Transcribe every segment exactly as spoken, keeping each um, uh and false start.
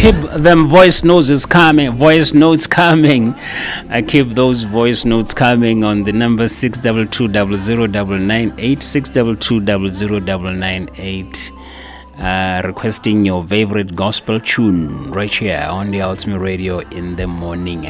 keep them voice notes coming. Voice notes coming. I keep those voice notes coming on the number six double two double zero double nine eight six double two double zero double nine eight. Uh, requesting your favorite gospel tune right here on the Ultimate Radio in the morning. I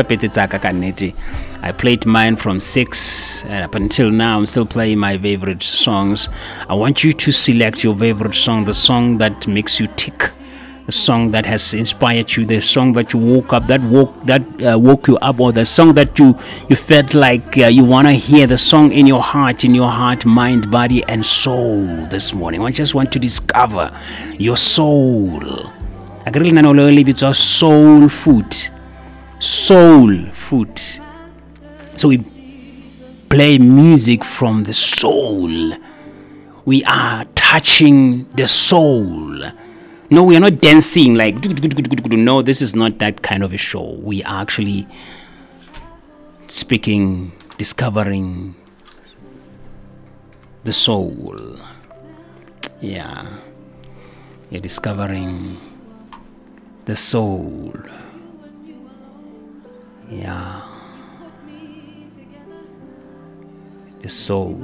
played mine from six and up until now. I'm still playing my favorite songs. I want you to select your favorite song, the song that makes you tick, the song that has inspired you, the song that you woke up, that woke that uh, woke you up, or the song that you you felt like uh, you want to hear, the song in your heart, in your heart, mind, body, and soul this morning. I just want to discover your soul. I really know it's a soul food, soul food. So we play music from the soul. We are touching the soul. No, we are not dancing like, no, this is not that kind of a show. We are actually speaking, discovering the soul. Yeah. You're discovering the soul. Yeah. The soul.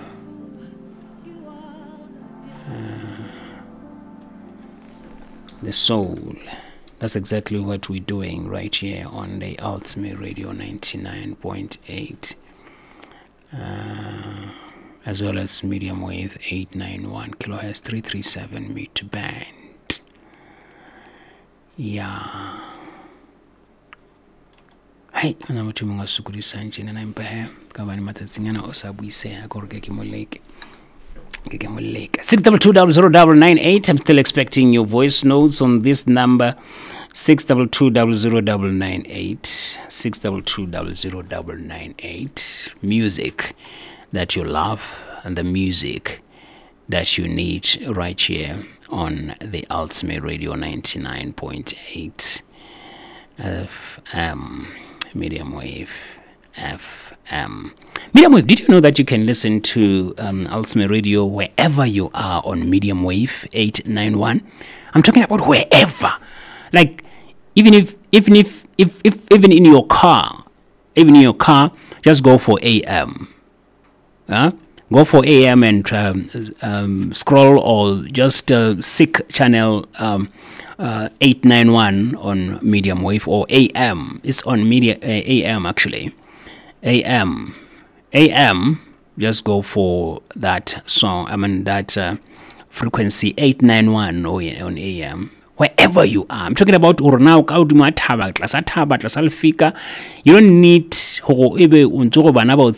Uh, The soul. That's exactly what we're doing right here on the Ultimate Radio ninety-nine point eight, uh, as well as medium wave eight ninety-one kilohertz three thirty-seven meter band. Yeah. Hey, ana motho mongwe a sokodisang tjena na empa he ka bane matsatsinyana o sa buiseha gore ke ke moleke. six double two double zero double nine eight. I'm still expecting your voice notes on this number. six double two double zero double nine eight. six double two double zero double nine eight. Music that you love and the music that you need right here on the Ultimate Radio ninety-nine point eight F M, medium wave F M. Medium wave, did you know that you can listen to um, Ultimate Radio wherever you are on medium wave eight ninety-one? I'm talking about wherever. Like, even if, even if, if, if, even in your car, even in your car, just go for A M. Huh? Go for A M and um, um, scroll or just uh, seek channel um, uh, eight ninety-one on medium wave, or A M. It's on media uh, A M actually. A M. A M, just go for that song, I mean that uh, frequency eight ninety-one on A M, wherever you are. I'm talking about Urnau Kauduma Taba, Class Taba, Class Alfika. You don't need Horo Ebe Untobanaba